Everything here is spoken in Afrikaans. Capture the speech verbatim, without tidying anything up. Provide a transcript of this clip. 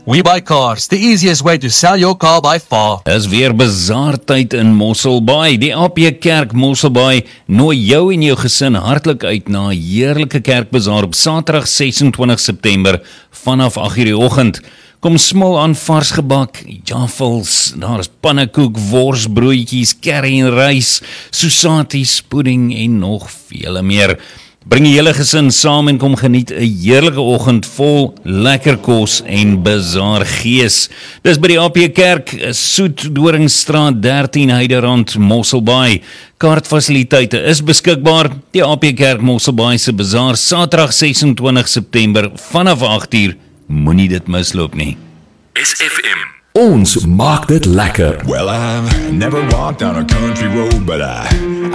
We Buy Cars, the easiest way to sell your car by far. Is weer bazaartyd in Mosselbaai. Die A P Kerk Mosselbaai nooi jou en jou gesin hartlik uit na 'n heerlike kerkbazaar op Saterdag ses en twintig September vanaf agt uur die oggend. Kom smil aan vars gebak, jaffels, daar is pannekoek, wors, broodjies, curry en rys, sousaties, pudding en nog vele meer. Bring die hele gesin saam en kom geniet 'n heerlike oggend vol lekker kos en bazaar gees. Dis by die A P Kerk, Soet Doringstraat dertien Heiderrand, Mosselbaai. Kaartfasiliteite is beskikbaar. Die A P Kerk Mosselbaai se bazaar Saterdag ses en twintig September vanaf agt uur. Moenie dit misloop nie. S F M. Ons maak dit lekker. Well, I've never walked on a country road, but I,